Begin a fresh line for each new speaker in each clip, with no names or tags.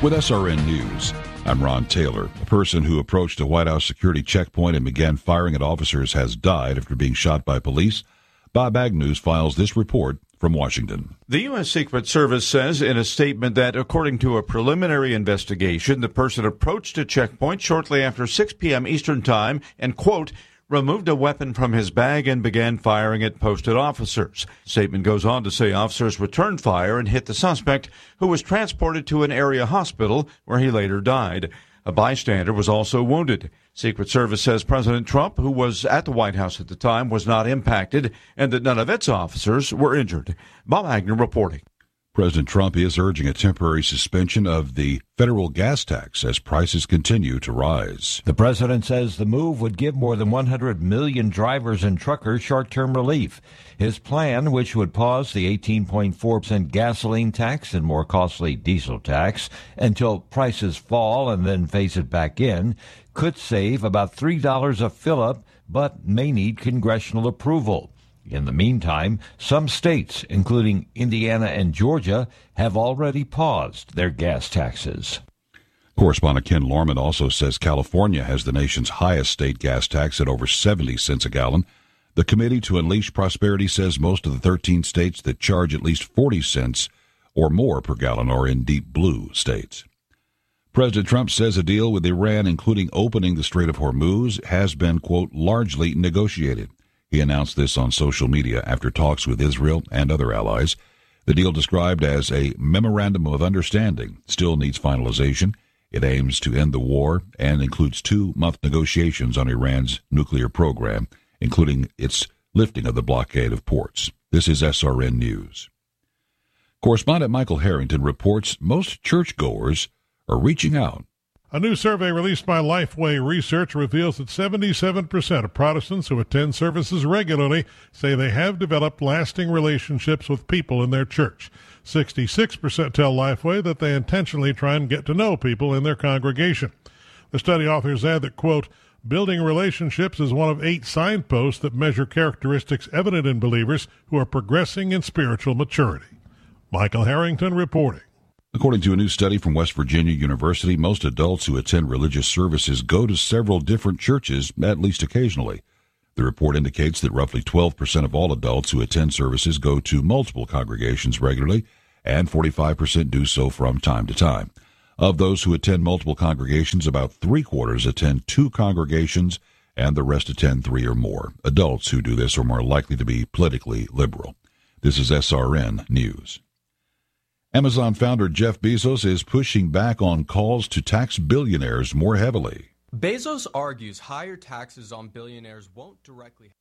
With SRN News, I'm Ron Taylor. A person who approached a White House security checkpoint and began firing at officers has died after being shot by police. Bob Agnews files this report from Washington.
The U.S. Secret Service says in a statement that, according to a preliminary investigation, the person approached a checkpoint shortly after 6 p.m. Eastern Time and, quote, removed a weapon from his bag and began firing at posted officers. The statement goes on to say officers returned fire and hit the suspect, who was transported to an area hospital where he later died. A bystander was also wounded. Secret Service says President Trump, who was at the White House at the time, was not impacted and that none of its officers were injured. Bob Agnew reporting.
President Trump is urging a temporary suspension of the federal gas tax as prices continue to rise.
The president says the move would give more than 100 million drivers and truckers short-term relief. His plan, which would pause the 18.4% gasoline tax and more costly diesel tax until prices fall and then phase it back in, could save about $3 a fill-up, but may need congressional approval. In the meantime, some states, including Indiana and Georgia, have already paused their gas taxes.
Correspondent Ken Lorman also says California has the nation's highest state gas tax at over 70 cents a gallon. The Committee to Unleash Prosperity says most of the 13 states that charge at least 40 cents or more per gallon are in deep blue states. President Trump says a deal with Iran, including opening the Strait of Hormuz, has been, quote, largely negotiated. He announced this on social media after talks with Israel and other allies. The deal, described as a memorandum of understanding, still needs finalization. It aims to end the war and includes 2-month negotiations on Iran's nuclear program, including its lifting of the blockade of ports. This is SRN News. Correspondent Michael Harrington reports most churchgoers are reaching out.
A new survey released by Lifeway Research reveals that 77% of Protestants who attend services regularly say they have developed lasting relationships with people in their church. 66% tell Lifeway that they intentionally try and get to know people in their congregation. The study authors add that, quote, building relationships is one of 8 signposts that measure characteristics evident in believers who are progressing in spiritual maturity. Michael Harrington reporting.
According to a new study from West Virginia University, most adults who attend religious services go to several different churches at least occasionally. The report indicates that roughly 12% of all adults who attend services go to multiple congregations regularly, and 45% do so from time to time. Of those who attend multiple congregations, about 3/4 attend 2 congregations, and the rest attend 3 or more. Adults who do this are more likely to be politically liberal. This is SRN News. Amazon founder Jeff Bezos is pushing back on calls to tax billionaires more heavily.
Bezos argues higher taxes on billionaires won't directly...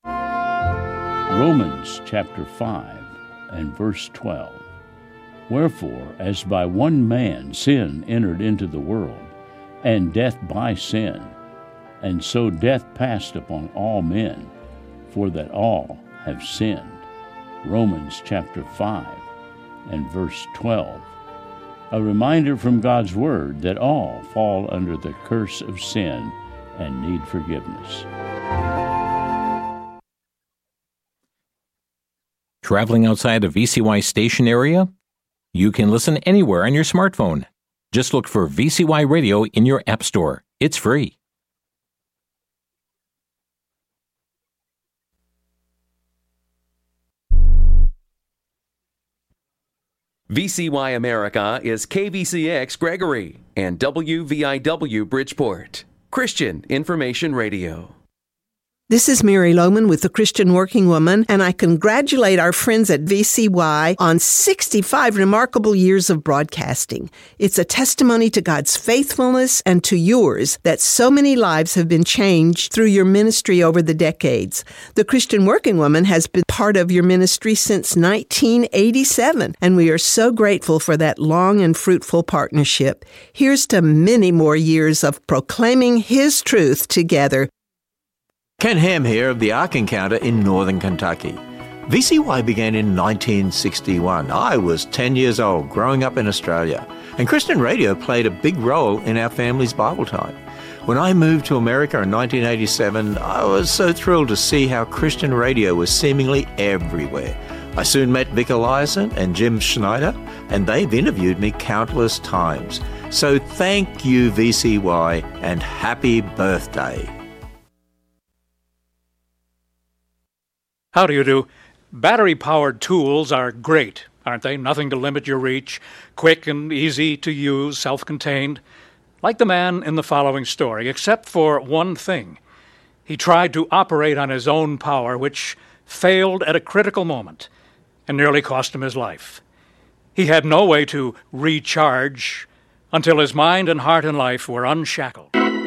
Romans chapter 5 and verse 12. Wherefore, as by one man sin entered into the world, and death by sin, and so death passed upon all men, for that all have sinned. Romans chapter 5 and verse 12. A reminder from God's Word that all fall under the curse of sin and need forgiveness.
Traveling outside the VCY station area? You can listen anywhere on your smartphone. Just look for VCY Radio in your app store. It's free.
VCY America is KVCX Gregory and WVIW Bridgeport. Christian Information Radio.
This is Mary Lohman with the Christian Working Woman, and I congratulate our friends at VCY on 65 remarkable years of broadcasting. It's a testimony to God's faithfulness and to yours that so many lives have been changed through your ministry over the decades. The Christian Working Woman has been part of your ministry since 1987, and we are so grateful for that long and fruitful partnership. Here's to many more years of proclaiming His truth together.
Ken Ham here of the Ark Encounter in northern Kentucky. VCY began in 1961. I was 10 years old, growing up in Australia, and Christian radio played a big role in our family's Bible time. When I moved to America in 1987, I was so thrilled to see how Christian radio was seemingly everywhere. I soon met Vic Eliason and Jim Schneider, and they've interviewed me countless times. So thank you, VCY, and happy birthday.
How do you do? Battery-powered tools are great, aren't they? Nothing to limit your reach, quick and easy to use, self-contained. Like the man in the following story, except for one thing. He tried to operate on his own power, which failed at a critical moment and nearly cost him his life. He had no way to recharge until his mind and heart and life were unshackled.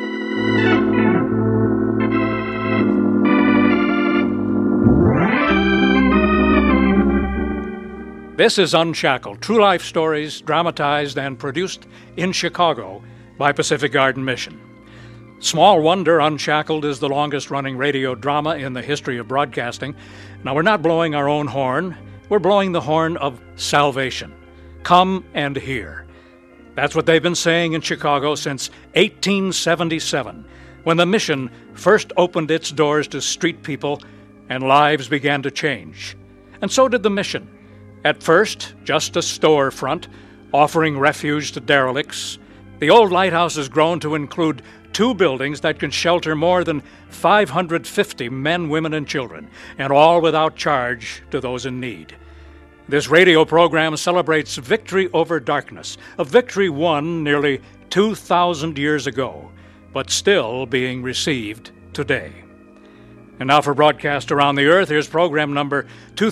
This is Unshackled, true life stories dramatized and produced in Chicago by Pacific Garden Mission. Small wonder Unshackled is the longest-running radio drama in the history of broadcasting. Now, we're not blowing our own horn. We're blowing the horn of salvation. Come and hear. That's what they've been saying in Chicago since 1877, when the mission first opened its doors to street people and lives began to change. And so did the mission. At first, just a storefront offering refuge to derelicts. The old lighthouse has grown to include 2 buildings that can shelter more than 550 men, women, and children, and all without charge to those in need. This radio program celebrates victory over darkness, a victory won nearly 2,000 years ago, but still being received today. And now for broadcast around the earth, here's program number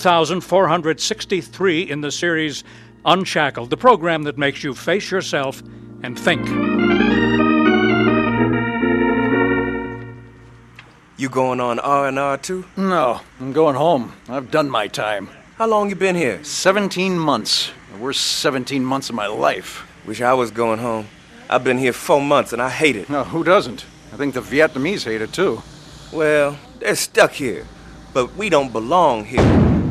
2463 in the series Unshackled, the program that makes you face yourself and think.
You going on R&R too?
No, I'm going home. I've done my time.
How long you been here?
17 months. The worst 17 months of my life.
Wish I was going home. I've been here 4 months and I hate it.
No, who doesn't? I think the Vietnamese hate it too.
Well, they're stuck here, but we don't belong here.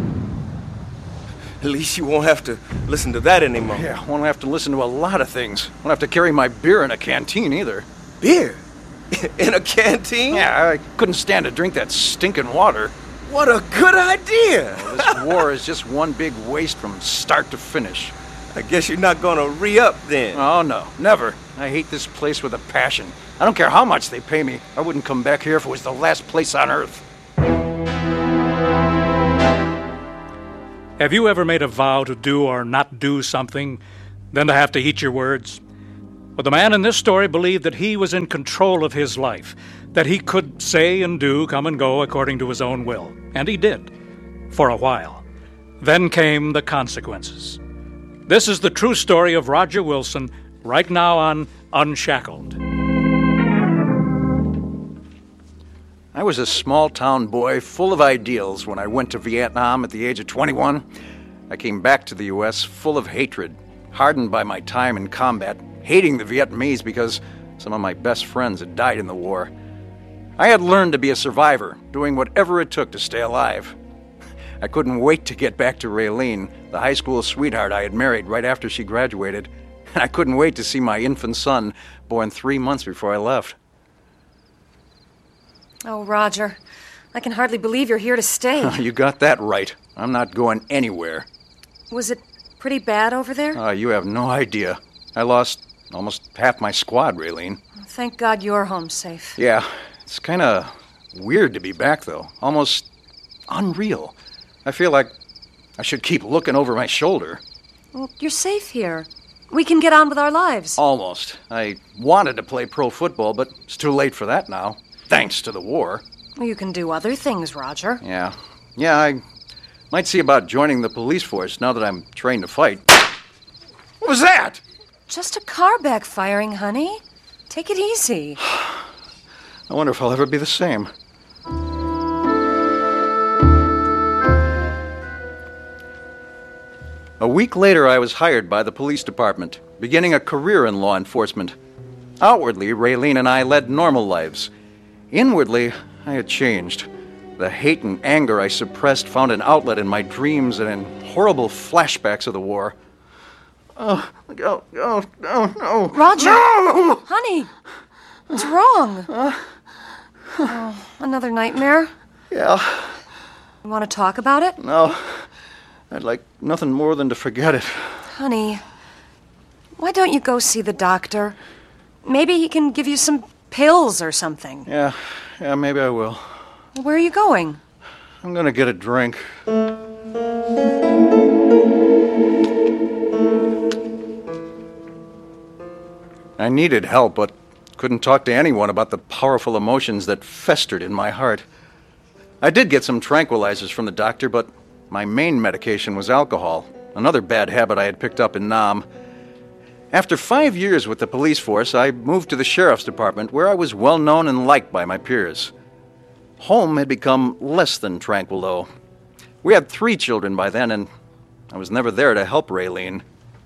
At least you won't have to listen to that anymore.
Yeah, I won't have to listen to a lot of things. Won't have to carry my beer in a canteen either.
Beer? In a canteen?
Yeah, I couldn't stand to drink that stinking water.
What a good idea!
Well, this war is just one big waste from start to finish.
I guess you're not gonna re-up then.
Oh, no, never. I hate this place with a passion. I don't care how much they pay me. I wouldn't come back here if it was the last place on earth.
Have you ever made a vow to do or not do something, then to have to eat your words? Well, the man in this story believed that he was in control of his life, that he could say and do, come and go according to his own will. And he did, for a while. Then came the consequences. This is the true story of Roger Wilson, right now on Unshackled.
I was a small-town boy full of ideals when I went to Vietnam at the age of 21. I came back to the U.S. full of hatred, hardened by my time in combat, hating the Vietnamese because some of my best friends had died in the war. I had learned to be a survivor, doing whatever it took to stay alive. I couldn't wait to get back to Raylene, the high school sweetheart I had married right after she graduated, and I couldn't wait to see my infant son, born 3 months before I left.
Oh, Roger, I can hardly believe you're here to stay.
You got that right. I'm not going anywhere.
Was it pretty bad over there?
You have no idea. I lost almost half my squad, Raylene.
Thank God you're home safe.
Yeah, it's kind of weird to be back, though. Almost unreal. I feel like I should keep looking over my shoulder.
Well, you're safe here. We can get on with our lives.
Almost. I wanted to play pro football, but it's too late for that now, thanks to the war.
Well, you can do other things, Roger.
Yeah, I might see about joining the police force now that I'm trained to fight. What was that?
Just a car backfiring, honey. Take it easy.
I wonder if I'll ever be the same. A week later, I was hired by the police department, beginning a career in law enforcement. Outwardly, Raylene and I led normal lives. Inwardly, I had changed. The hate and anger I suppressed found an outlet in my dreams and in horrible flashbacks of the war. No.
Roger!
No!
Honey! What's wrong? Oh, another nightmare?
Yeah.
You want to talk about it?
No. I'd like nothing more than to forget it.
Honey, why don't you go see the doctor? Maybe he can give you some pills or something.
Yeah, maybe I will.
Where are you going?
I'm gonna get a drink. I needed help, but couldn't talk to anyone about the powerful emotions that festered in my heart. I did get some tranquilizers from the doctor, but my main medication was alcohol, another bad habit I had picked up in Nam. After 5 years with the police force, I moved to the sheriff's department, where I was well known and liked by my peers. Home had become less than tranquil, though. We had 3 children by then, and I was never there to help Raylene.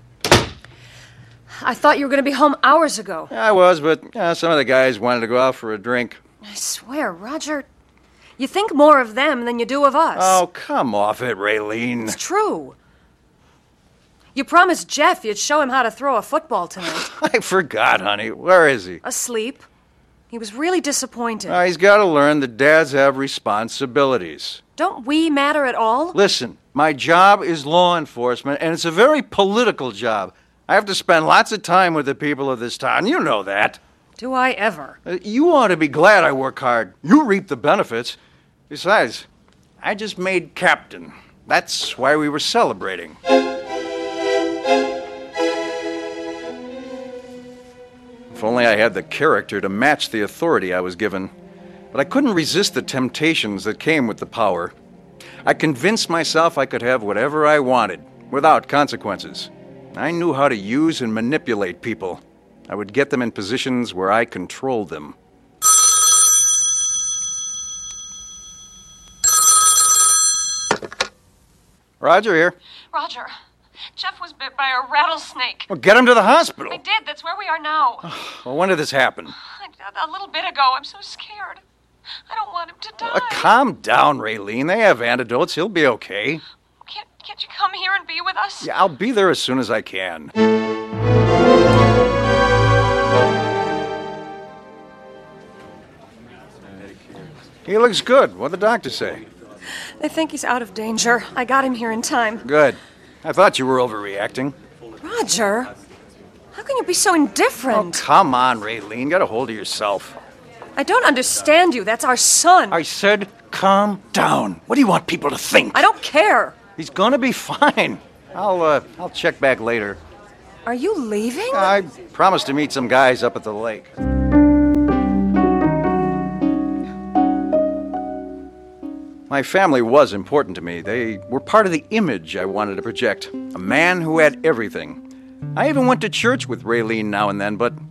I thought you were going to be home hours ago.
I was, but some of the guys wanted to go out for a drink.
I swear, Roger, you think more of them than you do of us.
Oh, come off it, Raylene.
It's true. You promised Jeff you'd show him how to throw a football tonight.
I forgot, honey. Where is he?
Asleep. He was really disappointed.
He's got to learn that dads have responsibilities.
Don't we matter at all?
Listen, my job is law enforcement, and it's a very political job. I have to spend lots of time with the people of this town. You know that.
Do I ever?
You ought to be glad I work hard. You reap the benefits. Besides, I just made captain. That's why we were celebrating. If only I had the character to match the authority I was given. But I couldn't resist the temptations that came with the power. I convinced myself I could have whatever I wanted, without consequences. I knew how to use and manipulate people. I would get them in positions where I controlled them. Roger here.
Roger, Jeff was bit by a rattlesnake.
Well, get him to the hospital.
I did. That's where we are now.
Well, when did this happen?
A little bit ago. I'm so scared. I don't want him to die.
Calm down, Raylene. They have antidotes. He'll be okay.
Can't you come here and be with us?
Yeah, I'll be there as soon as I can. He looks good. What'd the doctor say?
They think he's out of danger. I got him here in time.
Good. I thought you were overreacting.
Roger, how can you be so indifferent?
Oh, come on, Raylene. Get a hold of yourself.
I don't understand you. That's our son.
I said calm down. What do you want people to think?
I don't care.
He's gonna be fine. I'll check back later.
Are you leaving?
I promised to meet some guys up at the lake. My family was important to me. They were part of the image I wanted to project. A man who had everything. I even went to church with Raylene now and then, but